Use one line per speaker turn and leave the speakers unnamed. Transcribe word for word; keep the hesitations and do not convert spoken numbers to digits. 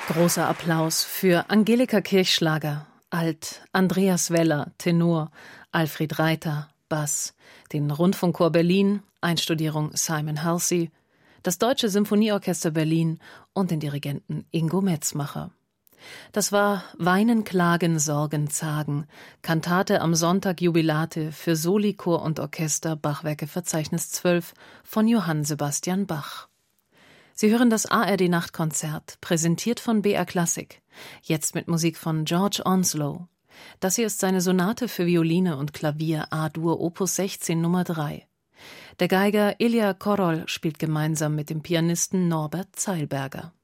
Großer Applaus für Angelika Kirchschlager, Alt, Andreas Weller, Tenor, Alfred Reiter, Bass, den Rundfunkchor Berlin, Einstudierung Simon Halsey, das Deutsche Symphonieorchester Berlin und den Dirigenten Ingo Metzmacher. Das war Weinen, Klagen, Sorgen, Zagen, Kantate am Sonntag Jubilate für Soli, Chor und Orchester, Bachwerke Verzeichnis zwölf von Johann Sebastian Bach. Sie hören das A R D-Nachtkonzert, präsentiert von B R Klassik, jetzt mit Musik von George Onslow. Das hier ist seine Sonate für Violine und Klavier A-Dur Opus sechzehn Nummer drei. Der Geiger Ilya Korol spielt gemeinsam mit dem Pianisten Norbert Zeilberger.